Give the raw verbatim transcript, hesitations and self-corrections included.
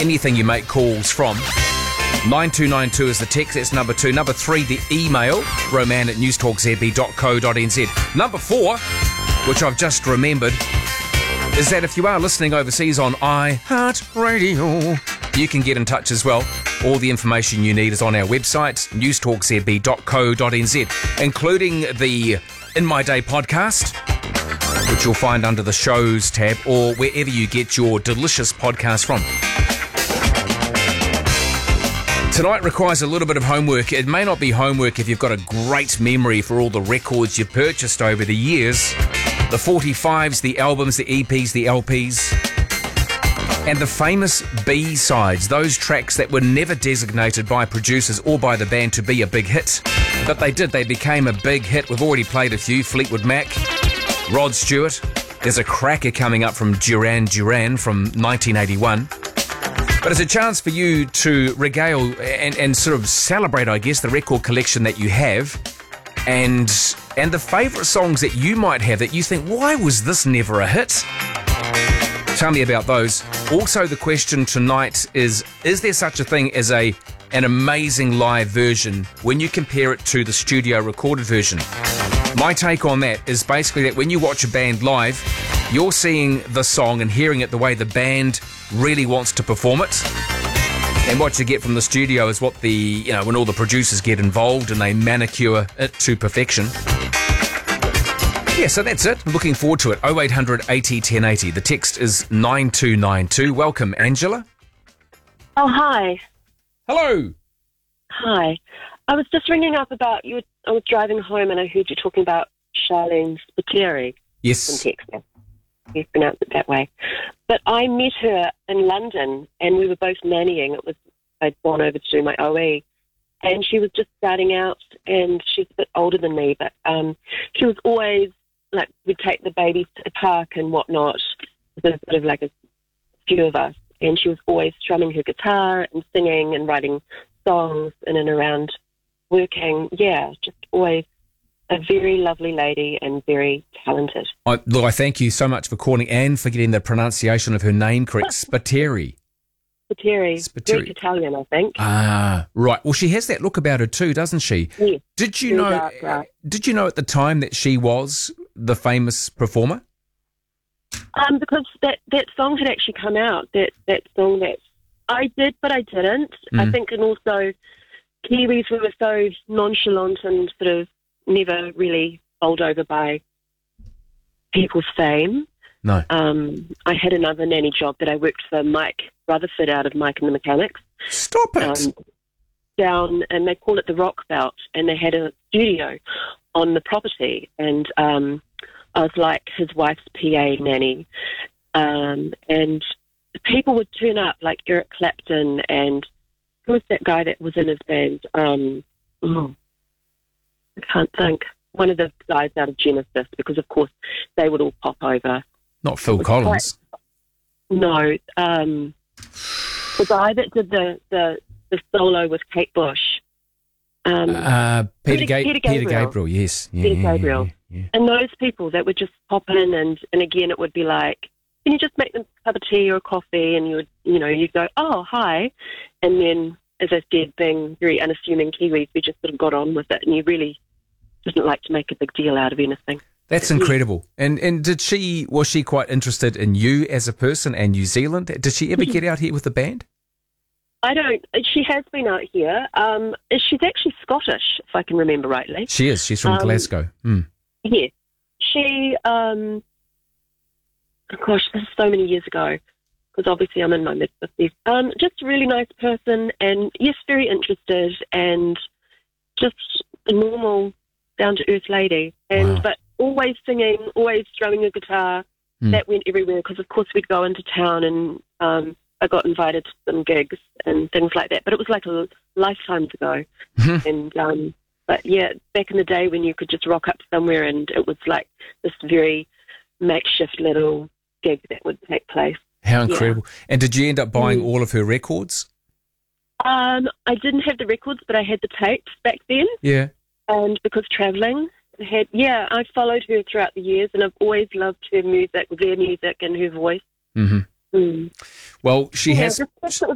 anything you make calls from. nine two nine two is the text, that's number two. Number three, the email, roman at newstalk z b dot co dot n z. Number four, which I've just remembered, is that if you are listening overseas on iHeartRadio, you can get in touch as well. All the information you need is on our website, newstalk z b dot co dot n z, including the In My Day podcast, which you'll find under the shows tab or wherever you get your delicious podcast from. Tonight requires a little bit of homework. It may not be homework if you've got a great memory for all the records you've purchased over the years. The forty-fives, the albums, the E Ps, the L Ps. And the famous B-sides, those tracks that were never designated by producers or by the band to be a big hit. But they did, they became a big hit. We've already played a few, Fleetwood Mac, Rod Stewart. There's a cracker coming up from Duran Duran from nineteen eighty-one. But it's a chance for you to regale and, and sort of celebrate, I guess, the record collection that you have and and the favourite songs that you might have that you think, why was this never a hit? Tell me about those. Also, the question tonight is, is there such a thing as a an amazing live version when you compare it to the studio recorded version? My take on that is basically that when you watch a band live, you're seeing the song and hearing it the way the band really wants to perform it. And what you get from the studio is what the, you know, when all the producers get involved and they manicure it to perfection. Yeah, so that's it. Looking forward to it. oh eight hundred eighty ten eighty. The text is nine two nine two. Welcome, Angela. Oh, hi. Hello. Hi. I was just ringing up about you. I was driving home and I heard you talking about Charlene Spiteri. Yes. From Texas. You pronounce it that way. But I met her in London and we were both nannying. It was, I'd gone over to do my O E. And she was just starting out and she's a bit older than me, but um, she was always, like, we'd take the babies to the park and whatnot. There's sort of like a few of us. And she was always strumming her guitar and singing and writing songs in and around working. Yeah, just always a very lovely lady and very talented. I, look, I thank you so much for calling and for getting the pronunciation of her name correct. Spiteri. Spiteri. Spiteri. Greek Italian, I think. Ah, right. Well, she has that look about her too, doesn't she? Yes. Did you Very know? dark, right. Did you know at the time that she was the famous performer? Um, because that, that song had actually come out. That that song that I did, but I didn't. Mm. I think, and also Kiwis were so nonchalant and sort of never really bowled over by people's fame. No. Um, I had another nanny job that I worked for Mike Rutherford out of Mike and the Mechanics. Stop it. Um, down, and they call it the Rock Belt, and they had a studio on the property, and um, I was like his wife's P A nanny, um, and people would turn up like Eric Clapton and who was that guy that was in his band? Um, oh, I can't think. One of the guys out of Genesis, because of course they would all pop over. Not Phil Collins. Quite, no, um, the guy that did the, the, the solo with Kate Bush. Um, uh, Peter, Peter, Ga- Peter Gabriel. Peter Gabriel, yes. Yeah, Peter yeah, Gabriel. Yeah, yeah. And those people that would just pop in and, and again it would be like, can you just make them a cup of tea or a coffee? And you would, you know, you'd go, oh, hi. And then, as I said, being very unassuming Kiwis, we just sort of got on with it. And you really didn't like to make a big deal out of anything. That's incredible. And and did she, was she quite interested in you as a person and New Zealand? Did she ever get out here with the band? I don't. She has been out here. Um, she's actually Scottish, if I can remember rightly. She is. She's from um, Glasgow. Mm. Yeah. She, um, oh gosh, this is so many years ago, because obviously I'm in my mid-fifties. Um, just a really nice person and, yes, very interested and just a normal, down-to-earth lady. And Wow. But always singing, always strumming a guitar. Mm. That went everywhere because, of course, we'd go into town and um, I got invited to some gigs and things like that. But it was like a lifetime ago. and um, But, yeah, back in the day when you could just rock up somewhere and it was like this very makeshift little gig that would take place. How incredible. Yeah. And did you end up buying mm. all of her records? Um, I didn't have the records, but I had the tapes back then. Yeah. And because travelling, I had, yeah, I followed her throughout the years and I've always loved her music, their music and her voice. Mm-hmm. Mm. Well, she yeah, has... Just,